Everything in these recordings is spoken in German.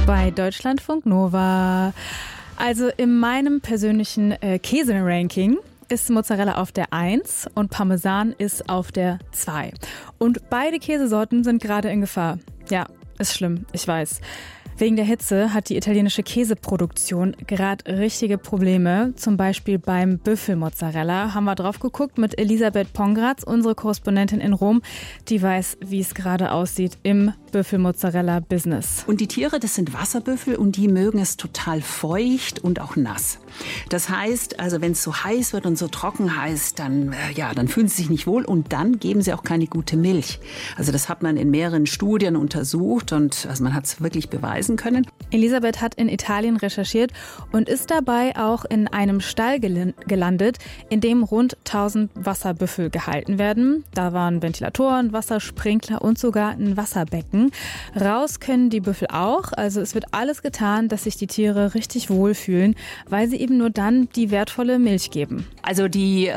Bei Deutschlandfunk Nova. Also in meinem persönlichen Käse-Ranking ist Mozzarella auf der 1 und Parmesan ist auf der 2. Und beide Käsesorten sind gerade in Gefahr. Ja, ist schlimm, ich weiß. Wegen der Hitze hat die italienische Käseproduktion gerade richtige Probleme. Zum Beispiel beim Büffelmozzarella haben wir drauf geguckt mit Elisabeth Pongratz, unsere Korrespondentin in Rom. Die weiß, wie es gerade aussieht im Büffelmozzarella-Business. Und die Tiere, das sind Wasserbüffel und die mögen es total feucht und auch nass. Das heißt, also wenn es so heiß wird und so trocken heiß, dann fühlen sie sich nicht wohl und dann geben sie auch keine gute Milch. Also das hat man in mehreren Studien untersucht und also man hat es wirklich beweisen können. Elisabeth hat in Italien recherchiert und ist dabei auch in einem Stall gelandet, in dem rund 1000 Wasserbüffel gehalten werden. Da waren Ventilatoren, Wassersprinkler und sogar ein Wasserbecken. Raus können die Büffel auch, also es wird alles getan, dass sich die Tiere richtig wohlfühlen, weil sie eben nur dann die wertvolle Milch geben. Also die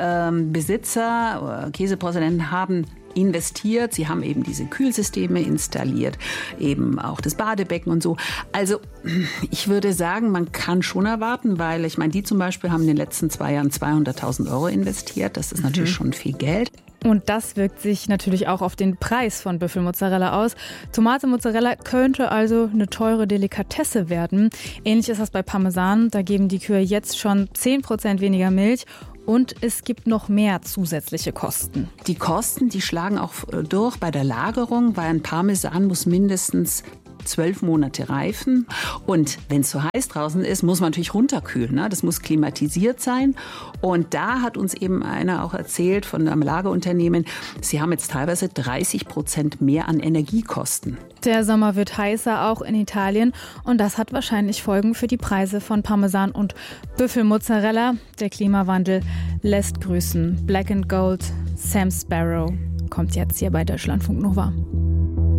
Besitzer, Käseproduzenten haben investiert. Sie haben eben diese Kühlsysteme installiert, eben auch das Badebecken und so. Also ich würde sagen, man kann schon erwarten, weil ich meine, die zum Beispiel haben in den letzten 2 Jahren 200.000 € investiert. Das ist natürlich schon viel Geld. Und das wirkt sich natürlich auch auf den Preis von Büffelmozzarella aus. Tomate-Mozzarella könnte also eine teure Delikatesse werden. Ähnlich ist das bei Parmesan. Da geben die Kühe jetzt schon 10% weniger Milch. Und es gibt noch mehr zusätzliche Kosten. Die Kosten, die schlagen auch durch bei der Lagerung, weil ein Parmesan muss mindestens 12 Monate reifen. Und wenn es so heiß draußen ist, muss man natürlich runterkühlen. Ne? Das muss klimatisiert sein. Und da hat uns eben einer auch erzählt von einem Lagerunternehmen, sie haben jetzt teilweise 30% mehr an Energiekosten. Der Sommer wird heißer, auch in Italien. Und das hat wahrscheinlich Folgen für die Preise von Parmesan und Büffelmozzarella. Der Klimawandel lässt grüßen. Black and Gold, Sam Sparrow kommt jetzt hier bei Deutschlandfunk Nova.